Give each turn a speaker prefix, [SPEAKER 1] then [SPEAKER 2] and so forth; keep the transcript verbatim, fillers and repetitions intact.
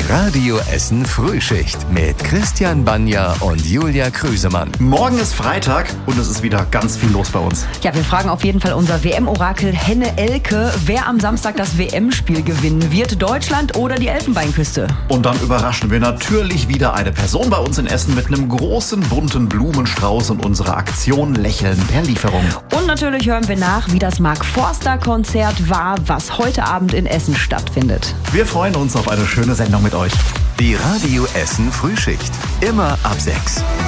[SPEAKER 1] Radio Essen Frühschicht mit Christian Banja und Julia Krüsemann.
[SPEAKER 2] Morgen ist Freitag und es ist wieder ganz viel los bei uns.
[SPEAKER 3] Ja, wir fragen auf jeden Fall unser W M-Orakel Henne Elke, wer am Samstag das W M-Spiel gewinnen wird, Deutschland oder die Elfenbeinküste.
[SPEAKER 2] Und dann überraschen wir natürlich wieder eine Person bei uns in Essen mit einem großen bunten Blumenstrauß und unserer Aktion Lächeln per Lieferung.
[SPEAKER 3] Und natürlich hören wir nach, wie das Mark-Forster-Konzert war, was heute Abend in Essen stattfindet.
[SPEAKER 2] Wir freuen uns auf eine schöne Sendung mit euch.
[SPEAKER 1] Die Radio Essen Frühschicht. Immer ab sechs.